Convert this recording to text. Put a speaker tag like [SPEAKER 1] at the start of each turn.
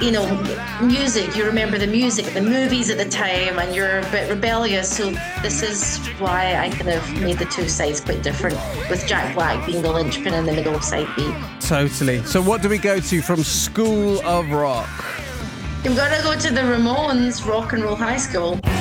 [SPEAKER 1] music. You remember the music, the movies at the time, and you're a bit rebellious. So this is why I kind of made the two sides quite different, with Jack Black being the linchpin in the middle of side B.
[SPEAKER 2] Totally. So what do we go to from School of Rock?
[SPEAKER 1] You've got to go to the Ramones Rock and Roll High School.